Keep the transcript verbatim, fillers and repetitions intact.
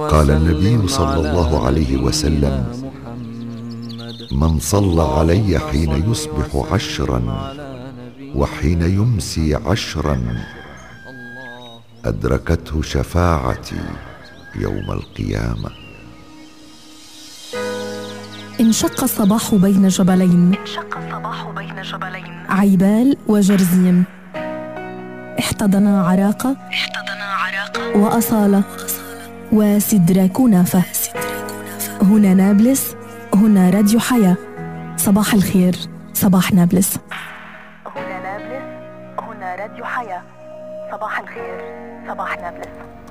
قال النبي صلى الله عليه وسلم: من صلى علي حين يصبح عشرا وحين يمسي عشرا أدركته شفاعتي يوم القيامة. انشق الصباح بين جبلين، انشق الصباح بين جبلين عيبال وجرزيم، احتضنا عراقة احتضنا عراقة وأصالة وسدرا كنافة. هنا نابلس، هنا راديو حياة. صباح الخير، صباح نابلس. هنا نابلس، هنا راديو حياة. صباح الخير، صباح نابلس.